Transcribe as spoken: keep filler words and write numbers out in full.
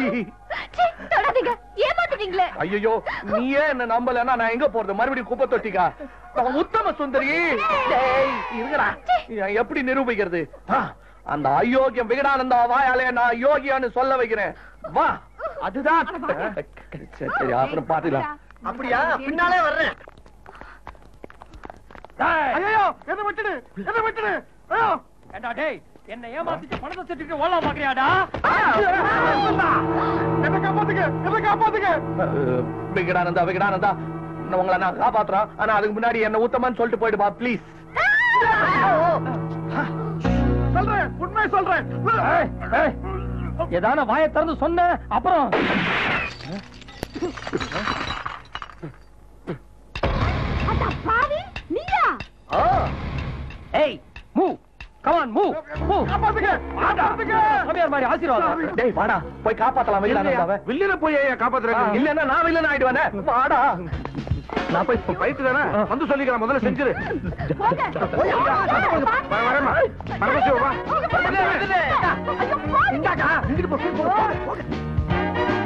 தொடாதீங்க, ஏமாத்திட்டீங்களே. ஐயோ, நீயே என்ன நம்பலன்னா நான் எங்க போறது? மறுபடியும் குப்பை தொட்டிக்கா? நான் உத்தம சுந்தரி. இருங்கடா, எப்படி நிரூபிக்கிறது? அந்த அயோக்கியம் விகடானந்தா வாயாலே நான் யோகியான்னு சொல்ல வைக்கிறேன். வா, அதுதான். சரி சரி, அப்புறம் பாத்துக்கலாம். அப்படியா? பின்னாலே வர்றேன். ஐயோ, என்ன விட்டுடு, என்ன விட்டுடு. ஐயோ, ஏண்டா டேய், என்ன ஏமாத்திட்டு பணத்தை செட்டுட்டு ஓடா பாக்குறியாடா? என்ன காப்பாத்துங்க, என்ன காப்பாத்துங்க. விகடானந்தா, விகடானந்தா, உங்களை நான் காப்பாத்துறேன். ஆனா அதுக்கு முன்னாடி என்ன உத்தமன்னு சொல்லிட்டு போயிடுப்பா ப்ளீஸ். சொல்றேன், உண்மை சொல்றேன். ஏதான வாயை திறந்து சொன்ன அப்புறம் நீயா? ஏய், move, come on, move, move. காப்பாத்துங்க, காப்பாத்துங்க. சமையார் மாதிரி ஆசீர்வாதம். டேய் வாடா, போய் காப்பாத்தலாம் விகடானந்தாவை. வில்லின போய் காப்பாத்துறேன். இல்லன்னா நான் வில்லன் ஆயிடுவானே. வாடா. நான் போய் பைத்து தானே வந்து சொல்லிக்கலாம். முதல்ல செஞ்சிரு. போங்க. வரேம்மா. பரமசிவம் வா.